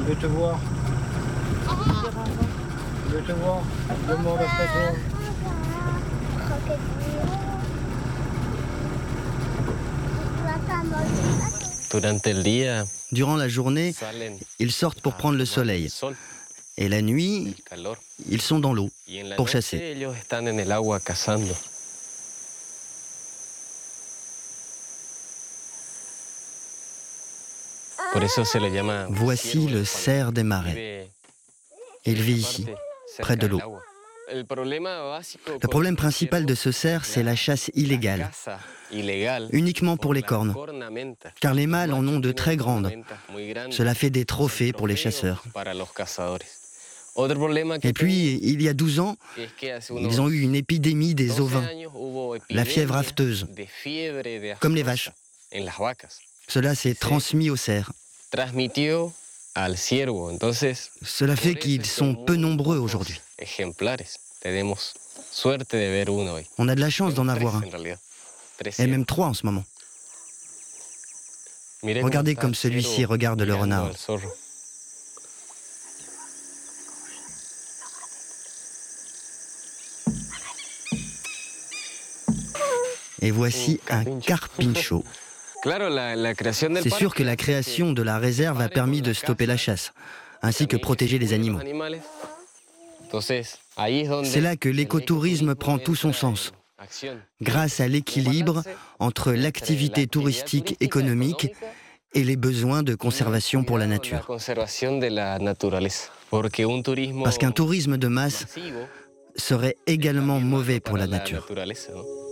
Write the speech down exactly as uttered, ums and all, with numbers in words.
veux te voir. Je veux te voir. Demande après toi. Durant la journée, ils sortent pour prendre le soleil. Et la nuit, ils sont dans l'eau pour chasser. Voici le cerf des marais. Il vit ici, près de l'eau. Le problème principal de ce cerf, c'est la chasse illégale, uniquement pour les cornes, car les mâles en ont de très grandes. Cela fait des trophées pour les chasseurs. Et puis, il y a douze ans, ils ont eu une épidémie des ovins, la fièvre afteuse, comme les vaches. Cela s'est transmis au cerf. Cela fait qu'ils sont peu nombreux aujourd'hui. On a de la chance d'en avoir un, et même trois en ce moment. Regardez comme celui-ci regarde le renard. Et voici un carpincho. C'est sûr que la création de la réserve a permis de stopper la chasse, ainsi que protéger les animaux. C'est là que l'écotourisme prend tout son sens, grâce à l'équilibre entre l'activité touristique économique et les besoins de conservation pour la nature. Parce qu'un tourisme de masse serait également mauvais pour la nature.